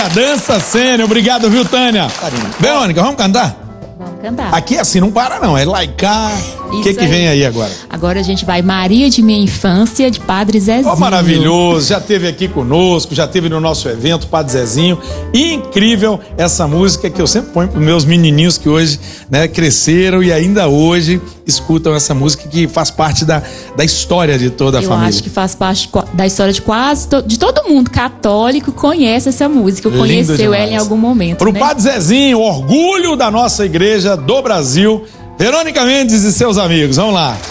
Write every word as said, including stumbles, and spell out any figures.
Dança Sênior, obrigado, viu, Tânia? Verônica, vamos cantar? Vamos cantar. Aqui assim, não para não, é laicar. O que que vem aí agora? Agora a gente vai Maria de Minha Infância, de Padre Zezinho. Oh, maravilhoso, já esteve aqui conosco, já esteve no nosso evento, Padre Zezinho. Incrível essa música que eu sempre ponho para os meus menininhos que hoje, né, cresceram e ainda hoje escutam essa música que faz parte da, da história de toda a eu família. Eu acho que faz parte da história de quase to, de todo mundo católico conhece essa música, ou conheceu ela em algum momento. Pro né? Padre Zezinho, orgulho da nossa igreja do Brasil, Verônica Mendes e seus amigos. Vamos lá.